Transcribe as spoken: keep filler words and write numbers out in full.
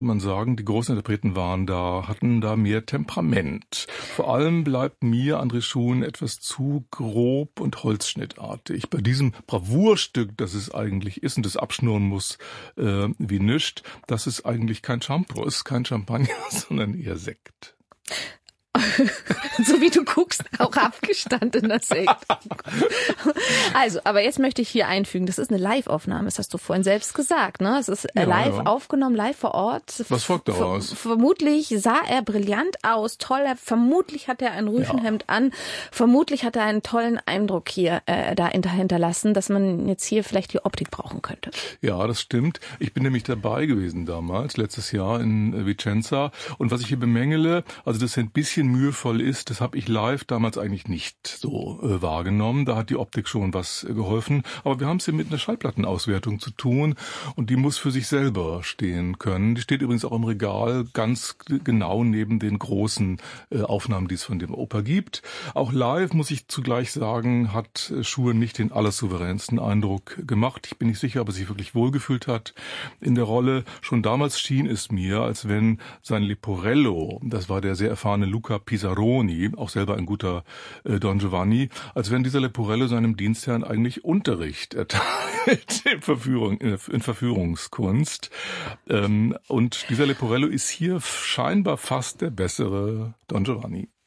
man sagen, die großen Interpreten waren da, hatten da mehr Temperament. Vor allem bleibt mir André Schuhn etwas zu grob und holzschnittartig. Bei diesem Bravourstück, das es eigentlich ist und das abschnurren muss äh, wie nischt, das ist eigentlich kein Shampoo, ist kein Champagner, sondern eher Sekt. So wie du guckst, auch abgestandener Sekt. Also, aber jetzt möchte ich hier einfügen, das ist eine Live-Aufnahme, das hast du vorhin selbst gesagt, ne? Es ist ja, live ja. aufgenommen, live vor Ort. Was folgt daraus? Ver- vermutlich sah er brillant aus, toll, vermutlich hat er ein Rüschenhemd ja. an, vermutlich hat er einen tollen Eindruck hier äh, da hinterlassen, dass man jetzt hier vielleicht die Optik brauchen könnte. Ja, das stimmt. Ich bin nämlich dabei gewesen damals, letztes Jahr in Vicenza. Und was ich hier bemängele, also das ein bisschen mühevoll ist, das habe ich live damals eigentlich nicht so äh, wahrgenommen. Da hat die Optik schon was äh, geholfen. Aber wir haben es hier mit einer Schallplattenauswertung zu tun und die muss für sich selber stehen können. Die steht übrigens auch im Regal ganz g- genau neben den großen äh, Aufnahmen, die es von dem Oper gibt. Auch live, muss ich zugleich sagen, hat äh, Schuhe nicht den allersouveränsten Eindruck gemacht. Ich bin nicht sicher, ob er sich wirklich wohlgefühlt hat in der Rolle. Schon damals schien es mir, als wenn sein Leporello, das war der sehr erfahrene Luca Pisaroni, auch selber ein guter äh, Don Giovanni, als wenn dieser Leporello seinem Dienstherrn eigentlich Unterricht erteilt in, Verführung, in, in Verführungskunst. Ähm, und dieser Leporello ist hier scheinbar fast der bessere Don Giovanni.